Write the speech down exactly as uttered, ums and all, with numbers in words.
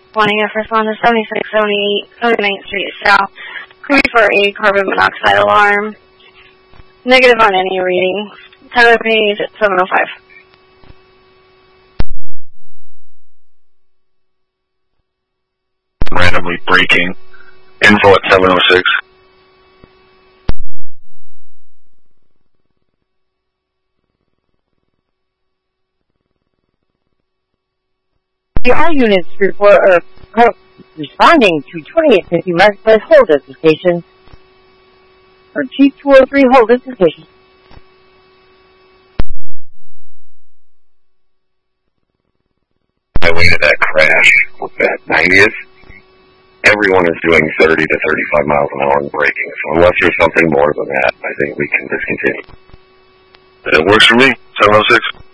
Wanting a first one to seventy-six seventy-eight seventy-ninth Street South. Query for a carbon monoxide alarm. Negative on any reading. Tyler page at seven oh five. Randomly braking. Info at seven oh six. All units report are responding to twenty-eight fifty Marketplace. Hold at the station. Or Chief two oh three, hold at the station. I waited that crash with that ninetieth. Everyone is doing thirty to thirty-five miles an hour and braking, so unless there's something more than that, I think we can discontinue. It works for me, seven oh six.